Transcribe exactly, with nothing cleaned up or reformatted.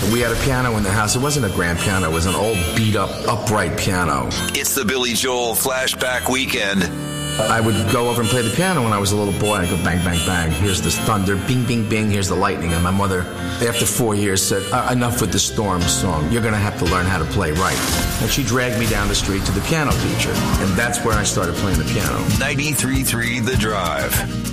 We had a piano in the house. It wasn't a grand piano. It was an old, beat-up, upright piano. It's the Billy Joel Flashback Weekend. I would go over and play the piano when I was a little boy. I'd go bang, bang, bang. Here's the thunder. Bing, bing, bing. Here's the lightning. And my mother, after four years, said, uh, enough with the Storm song. You're going to have to learn how to play right. And she dragged me down the street to the piano teacher. And that's where I started playing the piano. ninety-three point three The Drive.